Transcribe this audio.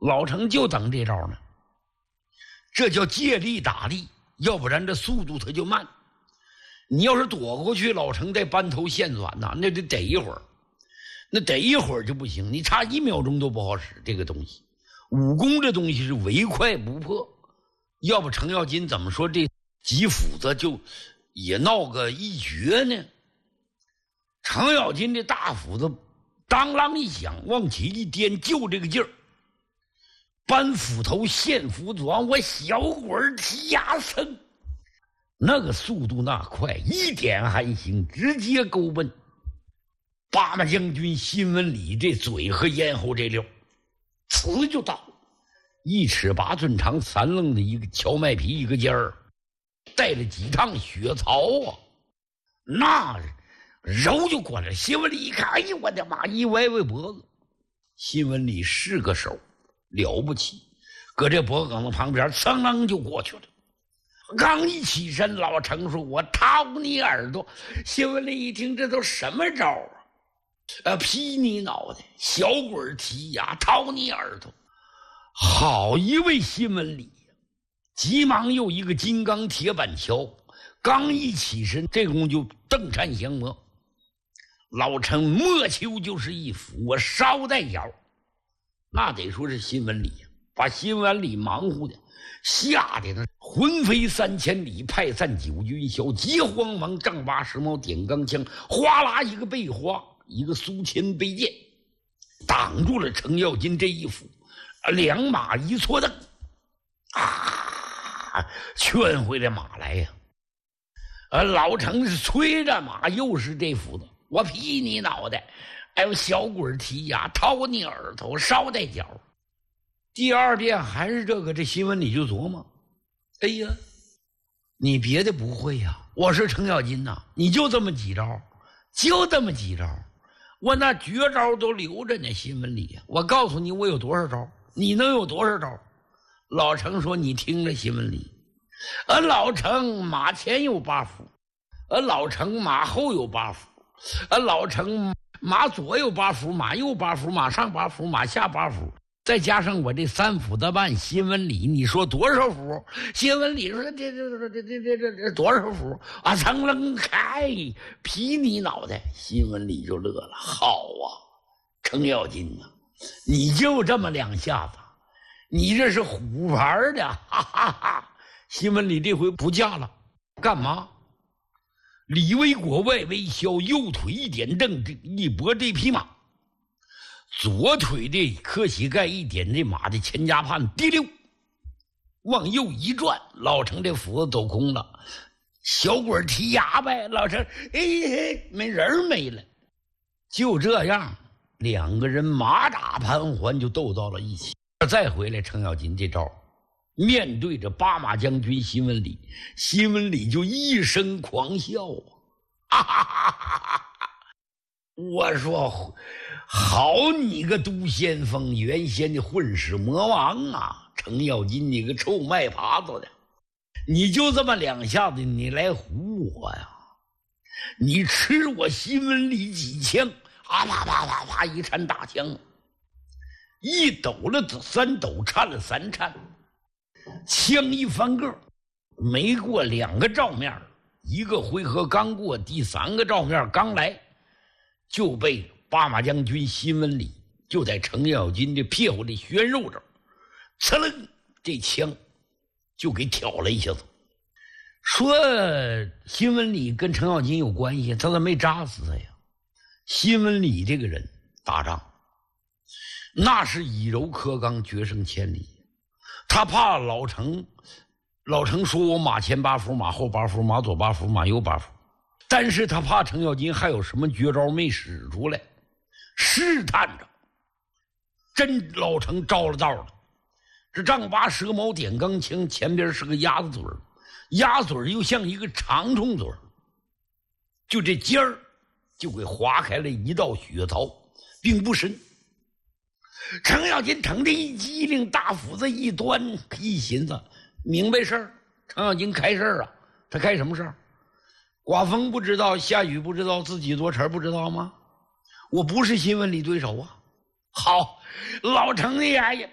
老程就等这招呢，这叫借力打力，要不然这速度它就慢。你要是躲过去，老程再搬头线转呐，那得逮一会儿，那逮一会儿就不行，你差1秒钟都不好使。这个东西，武功这东西是唯快不破，要不程咬金怎么说这几斧子就也闹个一绝呢？程咬金这大斧子当啷一响，往起一颠，就这个劲儿，搬斧头现斧转，我小鬼提牙僧，那个速度那快，一点还行，直接勾奔八马将军辛文礼这嘴和咽喉这溜，呲就到1尺8寸长3愣的一个荞麦皮一个尖儿，带了几趟血槽啊，那揉就过来。辛文礼一看，哎呦我的妈，一歪歪脖子。辛文礼是个手了不起，搁这脖梗子旁边噌楞就过去了。刚一起身，老程说我掏你耳朵。辛文礼一听，这都什么招啊？劈你脑袋，小鬼提牙，掏你耳朵。好一位辛文礼，急忙又一个金刚铁板桥，刚一起身，这功夫就蹬颤降魔。老程莫求就是一斧，我捎带脚，那得说是辛文礼呀，把辛文礼忙活的吓得呢魂飞3000里，派散9军骁，急慌忙丈八时髦点钢枪，哗啦一个背花，一个苏秦背剑，挡住了程咬金这一斧。2马一错蹬，劝回来马来呀！老程是催着马，又是这斧子，我劈你脑袋，哎呦小鬼提牙，掏你耳朵，捎带脚。第2遍还是这个，这辛文礼就琢磨，哎呀，你别的不会呀，我是程咬金呐，你就这么几招，就这么几招，我那绝招都留着呢。辛文礼呀，我告诉你，我有多少招，你能有多少招？老程说，你听着辛文礼，老程马前有8斧，老程马后有8斧，老程马左有8斧，马右8斧，马上8斧，马下8斧，再加上我这3斧子半，辛文礼你说多少斧？辛文礼说这多少斧啊？噌楞开劈你脑袋！辛文礼就乐了，好啊，程咬金啊，你就这么2下子，你这是虎牌的，哈哈哈！辛文礼这回不架了，干嘛？李卫国外微笑，右腿一点蹬，一拨这匹马，左腿这磕膝盖一点这马的前夹畔，滴溜往右一转，老程这斧子走空了，小鬼提牙呗。老程没人没了，就这样2个人马打盘桓就斗到了一起。再回来程咬金这招，面对着八马将军辛文礼，辛文礼就一声狂笑啊！哈哈哈哈！我说好你个都先锋，原先的混世魔王啊！程咬金你个臭麦耙子的，你就这么2下子你来唬我呀？你吃我辛文礼几枪？啪啪啪啪啪一颤大枪，一抖了3抖，颤了3颤，枪一翻个，没过2个照面，一个回合刚过，第3个照面刚来，就被八马将军辛文礼就在程咬金这屁股的悬肉这儿，呲楞，这枪就给挑了一下子。说辛文礼跟程咬金有关系，他咋没扎死他呀？辛文礼这个人打仗那是以柔克刚，决胜千里。他怕老程说我马前8斧，马后8斧，马左8斧，马右8斧，但是他怕程咬金还有什么绝招没使出来，试探着真老程招了道了。这丈八蛇矛点钢枪前边是个鸭子嘴，鸭嘴又像一个长虫嘴，就这尖儿就给划开了一道血槽，并不深。程咬金腾的一机灵，大斧子一端，一寻思明白事儿。程咬金开事儿啊，他开什么事儿？刮风不知道，下雨不知道，自己多沉不知道吗？我不是辛文礼对手啊。好，老程的呀